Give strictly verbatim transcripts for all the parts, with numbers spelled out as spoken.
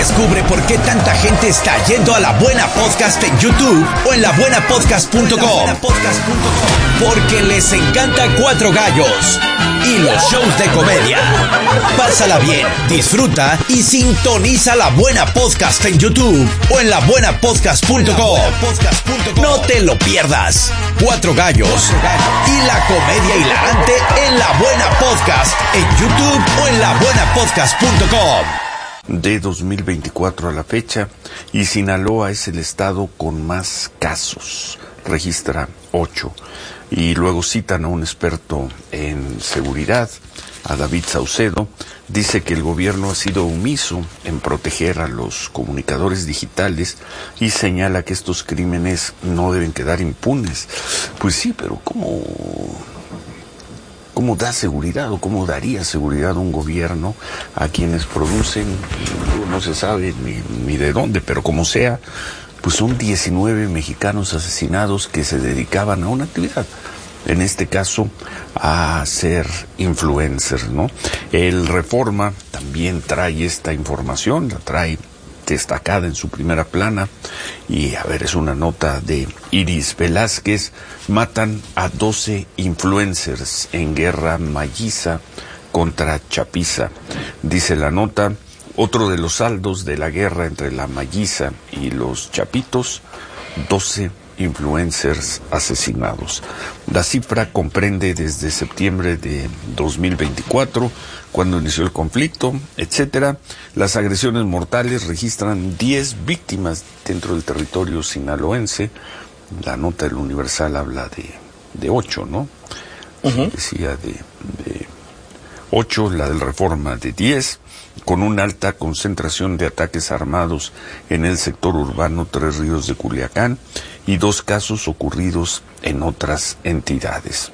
Descubre por qué tanta gente está yendo a La Buena Podcast en YouTube o en la buena podcast punto com. Porque les encanta Cuatro Gallos y los shows de comedia. Pásala bien, disfruta y sintoniza La Buena Podcast en YouTube o en la buena podcast punto com. No te lo pierdas. Cuatro Gallos y la comedia hilarante en La Buena Podcast en YouTube o en la buena podcast punto com. De dos mil veinticuatro a la fecha, y Sinaloa es el estado con más casos, registra ocho. Y luego citan a un experto en seguridad, a David Saucedo, dice que el gobierno ha sido omiso en proteger a los comunicadores digitales y señala que estos crímenes no deben quedar impunes. Pues sí, pero ¿cómo...? ¿Cómo da seguridad o cómo daría seguridad un gobierno a quienes producen, no se sabe ni, ni de dónde, pero como sea, pues son diecinueve mexicanos asesinados que se dedicaban a una actividad, en este caso a ser influencers, ¿no? El Reforma también trae esta información, la trae destacada en su primera plana, y a ver, es una nota de Iris Velázquez: matan a doce influencers en guerra mayiza contra Chapiza. Dice la nota, otro de los saldos de la guerra entre la mayiza y los chapitos, doce influencers asesinados. La cifra comprende desde septiembre de dos mil veinticuatro, cuando inició el conflicto, etcétera. Las agresiones mortales registran diez víctimas dentro del territorio sinaloense. La nota del Universal habla de, de ocho, ¿no? Uh-huh. Decía de, de ocho, la del Reforma de diez, con una alta concentración de ataques armados en el sector urbano Tres Ríos de Culiacán y dos casos ocurridos en otras entidades.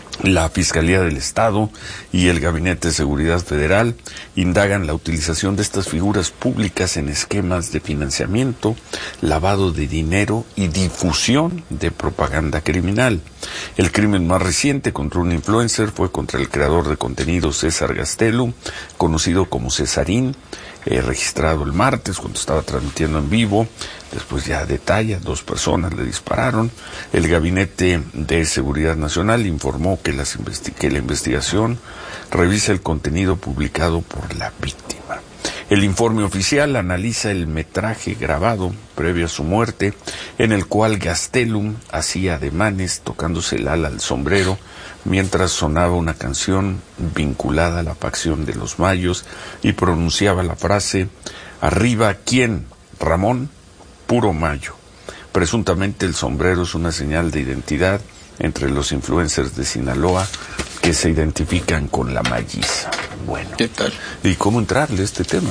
La Fiscalía del Estado y el Gabinete de Seguridad Federal indagan la utilización de estas figuras públicas en esquemas de financiamiento, lavado de dinero y difusión de propaganda criminal. El crimen más reciente contra un influencer fue contra el creador de contenido César Gastelum, conocido como Cesarín, eh, registrado el martes cuando estaba transmitiendo en vivo. Después ya detalla, dos personas le dispararon. El Gabinete de Seguridad Nacional informó que, las investi- que la investigación revisa el contenido publicado por la víctima. El informe oficial analiza el metraje grabado previo a su muerte, en el cual Gastelum hacía ademanes tocándose el ala al sombrero mientras sonaba una canción vinculada a la facción de los Mayos y pronunciaba la frase: "Arriba, ¿quién? Ramón, puro Mayo". Presuntamente el sombrero es una señal de identidad entre los influencers de Sinaloa que se identifican con la mayiza. Bueno, ¿qué tal? ¿Y cómo entrarle a este tema?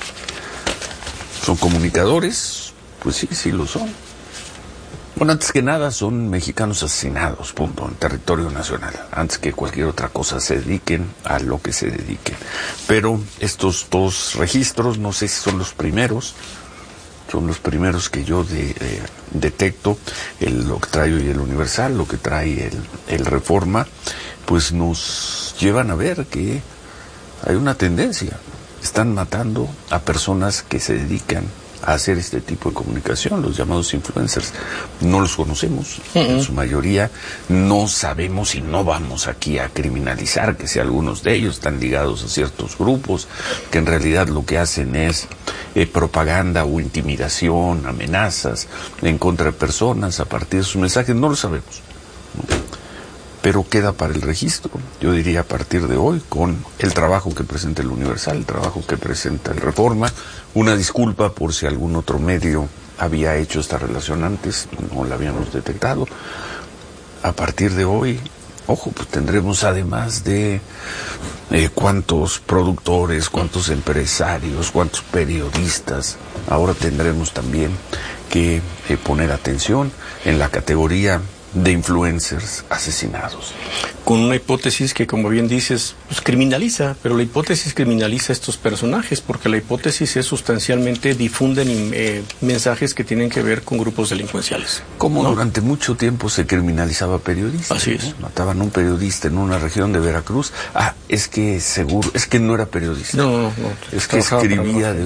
¿Son comunicadores? Pues sí, sí lo son. Bueno, antes que nada son mexicanos asesinados, punto, en territorio nacional. Antes que cualquier otra cosa se dediquen a lo que se dediquen. Pero estos dos registros, no sé si son los primeros, son los primeros que yo de, eh, detecto, el, lo que trae hoy el Universal, lo que trae el, el Reforma, pues nos llevan a ver que hay una tendencia. Están matando a personas que se dedican a hacer este tipo de comunicación, los llamados influencers. No los conocemos, uh-uh. En su mayoría no sabemos, y no vamos aquí a criminalizar que si algunos de ellos están ligados a ciertos grupos, que en realidad lo que hacen es eh, propaganda o intimidación, amenazas en contra de personas a partir de sus mensajes. No lo sabemos, ¿no? Pero queda para el registro, yo diría, a partir de hoy, con el trabajo que presenta el Universal, el trabajo que presenta el Reforma. Una disculpa por si algún otro medio había hecho esta relación antes, no la habíamos detectado. A partir de hoy, ojo, pues tendremos, además de eh, cuántos productores, cuántos empresarios, cuántos periodistas, ahora tendremos también que eh, poner atención en la categoría de influencers asesinados. Con una hipótesis que, como bien dices, pues criminaliza, pero la hipótesis criminaliza a estos personajes, porque la hipótesis es sustancialmente difunden eh, mensajes que tienen que ver con grupos delincuenciales. Como ¿no? Durante mucho tiempo se criminalizaba periodistas. Así es. ¿no? Mataban a un periodista en una región de Veracruz. Ah, es que seguro, es que no era periodista. No, no, no. Es que escribía de